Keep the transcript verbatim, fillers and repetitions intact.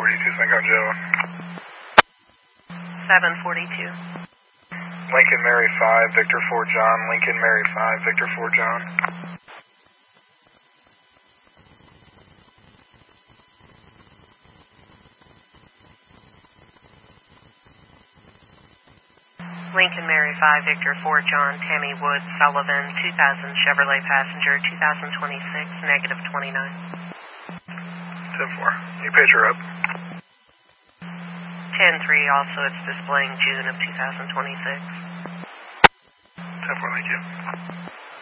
forty-two, San Angelo. seven forty-two. Lincoln Mary five, Victor four John, Lincoln Mary five, Victor four John. Lincoln Mary five, Victor four John, Tammy Woods, Sullivan, two thousand Chevrolet passenger, two thousand twenty-six, negative twenty-nine. ten four. You page her up. ten three, also it's displaying June of two thousand twenty-six. ten four, thank you.